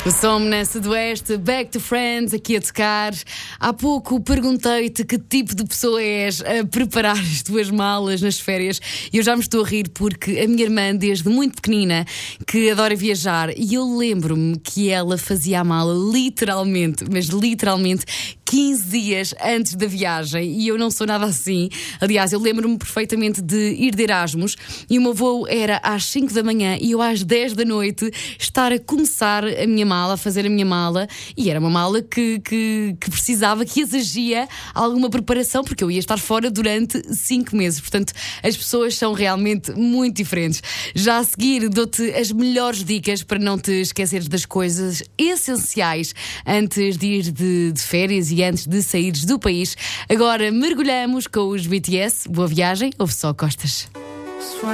O Somna Sudoeste, Back to Friends, aqui a tocar. Há pouco perguntei-te que tipo de pessoa és a preparar as tuas malas nas férias e eu já me estou a rir porque a minha irmã, desde muito pequenina, que adora viajar, e eu lembro-me que ela fazia a mala literalmente, mas literalmente 15 dias antes da viagem, e eu não sou nada assim. Aliás, eu lembro-me perfeitamente de ir de Erasmus e o meu voo era às 5 da manhã e eu às 10 da noite estar a começar a minha mala, a fazer a minha mala, e era uma mala que precisava, que exigia alguma preparação, porque eu ia estar fora durante 5 meses. Portanto, as pessoas são realmente muito diferentes. Já a seguir dou-te as melhores dicas para não te esqueceres das coisas essenciais antes de ir de férias e antes de saíres do país. Agora mergulhamos com os BTS. Boa viagem, ouve só Costas.